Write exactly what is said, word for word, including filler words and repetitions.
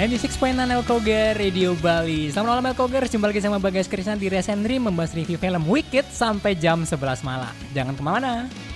sembilan puluh enam point sembilan Elkoger Radio Bali. Selamat malam Elkoger, jumpa lagi sama Bagas Krisna di Resendri membahas review film Wicked sampai jam sebelas malam. Jangan kemana-mana.